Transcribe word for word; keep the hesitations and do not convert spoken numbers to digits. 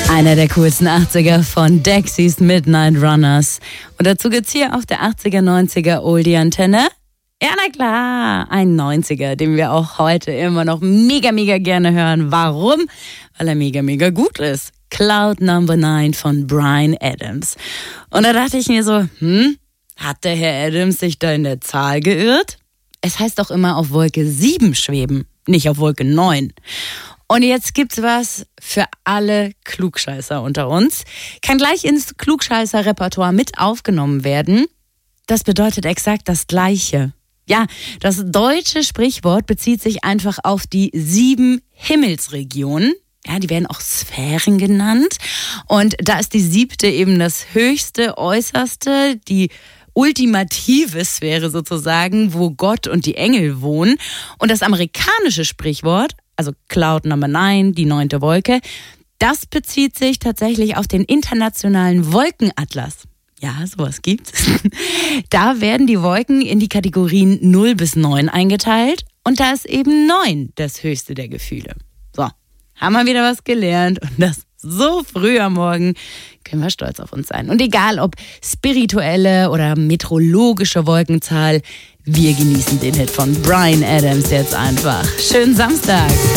Einer der coolsten achtziger von Dexys Midnight Runners. Und dazu gibt's hier auf der achtziger, neunziger Oldie-Antenne. Ja, na klar, ein neunziger, den wir auch heute immer noch mega, mega gerne hören. Warum? Weil er mega, mega gut ist. Cloud Number Nine von Bryan Adams. Und da dachte ich mir so, hm, hat der Herr Adams sich da in der Zahl geirrt? Es heißt doch immer auf Wolke sieben schweben, nicht auf Wolke neun. Und jetzt gibt's was für alle Klugscheißer unter uns. Kann gleich ins Klugscheißer-Repertoire mit aufgenommen werden. Das bedeutet exakt das Gleiche. Ja, das deutsche Sprichwort bezieht sich einfach auf die sieben Himmelsregionen. Ja, die werden auch Sphären genannt. Und da ist die siebte eben das höchste, äußerste, die ultimative Sphäre sozusagen, wo Gott und die Engel wohnen. Und das amerikanische Sprichwort, also Cloud Number Nine, die neunte Wolke, das bezieht sich tatsächlich auf den internationalen Wolkenatlas. Ja, sowas gibt's. Da werden die Wolken in die Kategorien null bis neun eingeteilt und da ist eben neun das höchste der Gefühle. So, haben wir wieder was gelernt und das so früh am Morgen, können wir stolz auf uns sein. Und egal ob spirituelle oder meteorologische Wolkenzahl, wir genießen den Hit von Bryan Adams jetzt einfach. Schönen Samstag!